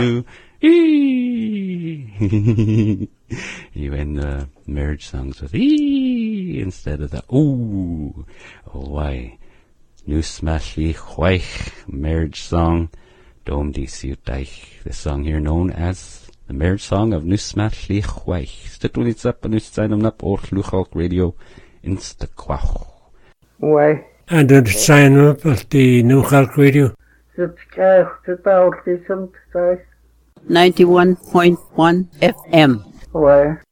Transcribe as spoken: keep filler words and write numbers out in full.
Eee. You end the marriage songs with ee instead of the ooh. Oh, why? Nu smashly chwaich marriage song. Dom di siutaich. The song here known as the marriage song of Nu smashly chwaich. Stitulits up and ustinum up or Luchok Radio insta kwach. Why? And the sign up at the New York Radio. Subscribe to the autism size. ninety-one point one F M. Why?